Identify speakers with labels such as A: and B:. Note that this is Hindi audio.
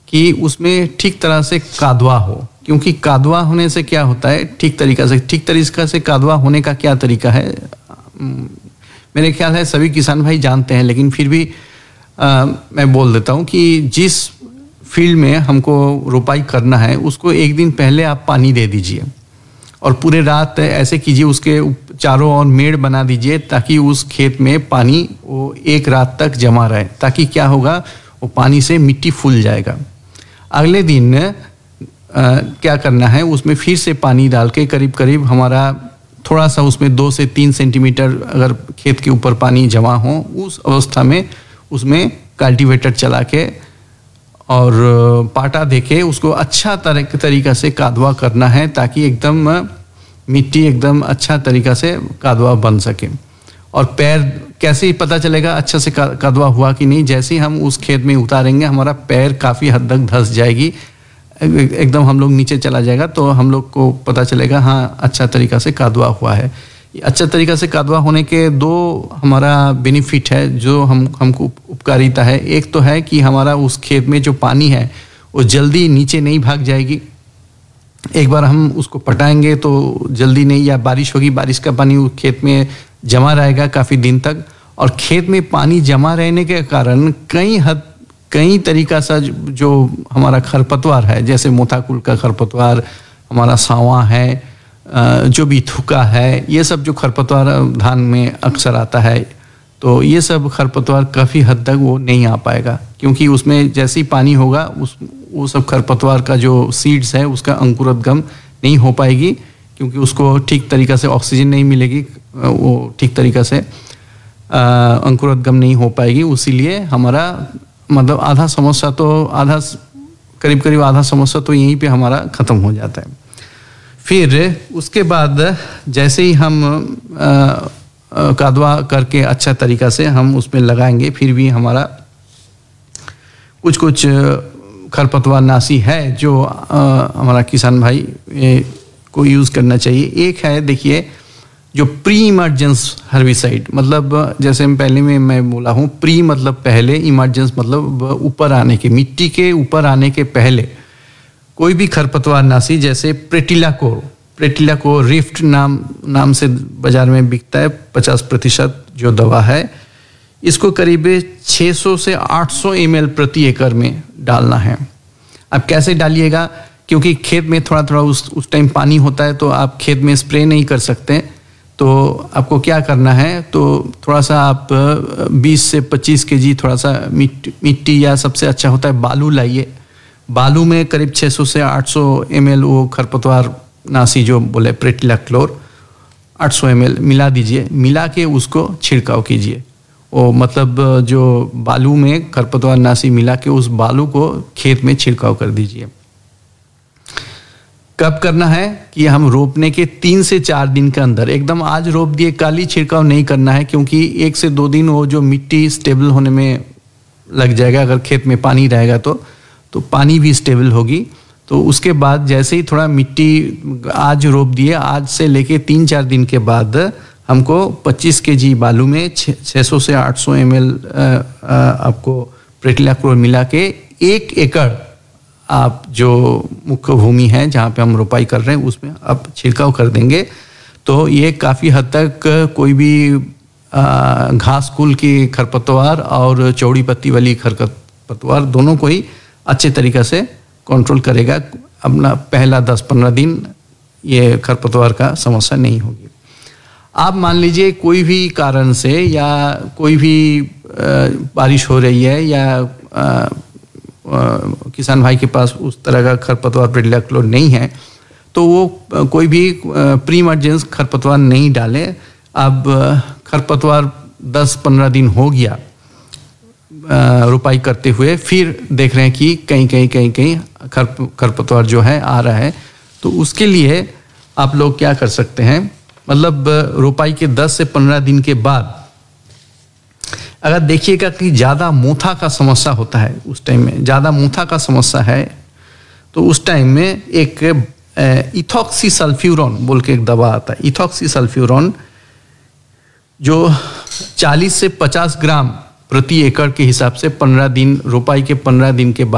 A: कि उसमें ठीक तरह से कादवा हो, क्योंकि कादवा होने से क्या होता है, ठीक तरीका से कादवा होने का क्या तरीका है, मेरे ख्याल है सभी किसान भाई जानते हैं, लेकिन फिर भी मैं बोल देता हूँ कि जिस फील्ड में हमको रोपाई करना है उसको एक दिन पहले आप पानी दे दीजिए और पूरे रात ऐसे कीजिए, उसके चारों ओर मेड़ बना दीजिए ताकि उस खेत में पानी वो एक रात तक जमा रहे, ताकि क्या होगा, वो पानी से मिट्टी फूल जाएगा। अगले दिन क्या करना है, उसमें फिर से पानी डाल के करीब करीब हमारा थोड़ा सा उसमें 2 से 3 सेंटीमीटर अगर खेत के ऊपर पानी जमा हो, उस अवस्था में उसमें कल्टीवेटर चला के और पाटा देके उसको अच्छा तरीका से कादवा करना है, ताकि एकदम मिट्टी एकदम अच्छा तरीका से कादवा बन सके। और पैर कैसे ही पता चलेगा अच्छा से कादवा हुआ कि नहीं, जैसे ही हम उस खेत में उतारेंगे हमारा पैर काफ़ी हद तक धंस जाएगी, एकदम हम लोग नीचे चला जाएगा, तो हम लोग को पता चलेगा हाँ अच्छा तरीका से कादवा हुआ है। अच्छा तरीका से कादवा होने के 2 हमारा बेनिफिट है जो हमको उपकारिता है। एक तो है कि हमारा उस खेत में जो पानी है वो जल्दी नीचे नहीं भाग जाएगी, एक बार हम उसको पटाएंगे तो जल्दी नहीं, या बारिश होगी, बारिश का पानी उस खेत में जमा रहेगा काफ़ी दिन तक, और खेत में पानी जमा रहने के कारण कई तरीका से जो हमारा खरपतवार है, जैसे मोथाकुल का खरपतवार, हमारा सांवा है, जो भी थुका है, ये सब जो खरपतवार धान में अक्सर आता है, तो ये सब खरपतवार काफ़ी हद तक वो नहीं आ पाएगा, क्योंकि उसमें जैसे ही पानी होगा वो सब खरपतवार का जो सीड्स है उसका अंकुरोद्गम नहीं हो पाएगी, क्योंकि उसको ठीक तरीका से ऑक्सीजन नहीं मिलेगी, वो ठीक तरीका से अंकुरोद्गम नहीं हो पाएगी। इसीलिए हमारा मतलब करीब आधा समस्या तो यहीं पे हमारा ख़त्म हो जाता है। फिर उसके बाद जैसे ही हम कादवा करके अच्छा तरीका से हम उसमें लगाएंगे, फिर भी हमारा कुछ खरपतवार नाशी है जो हमारा किसान भाई को यूज़ करना चाहिए। एक है, देखिए, जो प्री इमर्जेंस हर्बिसाइड, मतलब जैसे मैं बोला हूँ, प्री मतलब पहले, इमर्जेंस मतलब ऊपर आने के, मिट्टी के ऊपर आने के पहले कोई भी खरपतवार नाशी, जैसे प्रेटिलाकोर रिफ्ट नाम से बाजार में बिकता है, 50% जो दवा है, इसको करीब 600 से 800 ml प्रति एकड़ में डालना है। अब कैसे डालिएगा, क्योंकि खेत में थोड़ा उस टाइम पानी होता है, तो आप खेत में स्प्रे नहीं कर सकते, तो आपको क्या करना है, तो थोड़ा सा आप 20 से 25 kg थोड़ा सा मिट्टी, या सबसे अच्छा होता है बालू लाइए, बालू में करीब 600 से 800 ml वो खरपतवार नाशी जो बोले प्रेटिलाक्लोर 800 ml मिला दीजिए, मिला के उसको छिड़काव कीजिए। वो मतलब जो बालू में खरपतवार नाशी मिला के उस बालू को खेत में छिड़काव कर दीजिए। कब करना है कि हम रोपने के 3 से 4 दिन के अंदर, एकदम आज रोप दिए कल ही छिड़काव नहीं करना है, क्योंकि 1 से 2 दिन वो जो मिट्टी स्टेबल होने में लग जाएगा। अगर खेत में पानी रहेगा तो पानी भी स्टेबल होगी, तो उसके बाद जैसे ही थोड़ा मिट्टी आज रोप दिए, आज से लेके 3-4 दिन के बाद हमको 25 kg बालू में 600 से 800 ml आपको प्रेटिलाक्लोर मिला के 1 एकड़ आप जो मुख्य भूमि है जहाँ पे हम रोपाई कर रहे हैं उसमें आप छिड़काव कर देंगे, तो ये काफ़ी हद तक कोई भी घास कुल की खरपतवार और चौड़ी पत्ती वाली खरपतवार दोनों को ही अच्छे तरीक़े से कंट्रोल करेगा। अपना पहला 10-15 दिन ये खरपतवार का समस्या नहीं होगी। आप मान लीजिए कोई भी कारण से, या कोई भी बारिश हो रही है, या किसान भाई के पास उस तरह का खरपतवार प्रेटिलाक्लोर नहीं है, तो वो कोई भी प्री इमर्जेंस खरपतवार नहीं डाले। अब खरपतवार 10-15 दिन हो गया रोपाई करते हुए, फिर देख रहे हैं कि कहीं खरपतवार जो है आ रहा है, तो उसके लिए आप लोग क्या कर सकते हैं, मतलब रोपाई के 10 से 15 दिन के बाद अगर देखिएगा कि ज़्यादा मोथा का समस्या होता है, उस टाइम में ज़्यादा मोथा का समस्या है, तो उस टाइम में एक इथॉक्सीसल्फ्यूरॉन बोल के एक दवा आता है। इथॉक्सीसल्फ्यूरॉन जो 40 से 50 ग्राम प्रति एकड़ के हिसाब से 15 दिन, रोपाई के 15 दिन के बाद